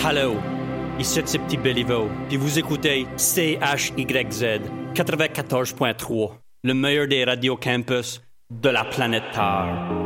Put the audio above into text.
Hello, ici c'est Petit Béliveau, puis vous écoutez CHYZ 94.3, le meilleur des radios campus de la planète Terre.